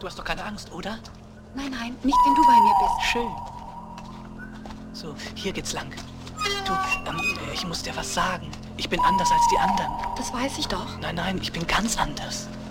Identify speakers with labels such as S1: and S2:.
S1: Du hast doch keine Angst, oder?
S2: Nein, nein, nicht wenn du bei mir bist.
S1: Schön. So, hier geht's lang. Du, ich muss dir was sagen. Ich bin anders als die anderen.
S2: Das weiß ich doch.
S1: Nein, ich bin ganz anders.